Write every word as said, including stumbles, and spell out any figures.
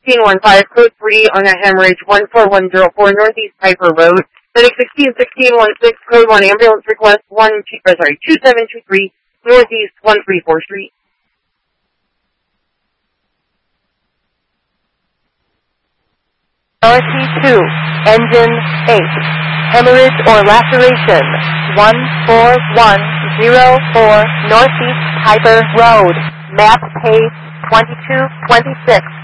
sixteen fifteen, code three on a hemorrhage, one four one zero four Northeast Piper Road. Medic sixteen sixteen sixteen, code one, ambulance request, one, two, uh, sorry, two seven two three, Northeast one thirty-fourth Street. R C two, engine eight, hemorrhage or laceration, one four one zero four Northeast Piper Road, map page twenty-two twenty-six.